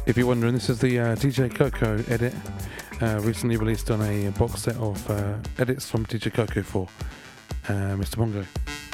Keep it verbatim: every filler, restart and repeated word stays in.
If you're wondering, this is the uh, D J Coco edit, uh, recently released on a box set of uh, edits from D J Coco for uh, Mister Bongo.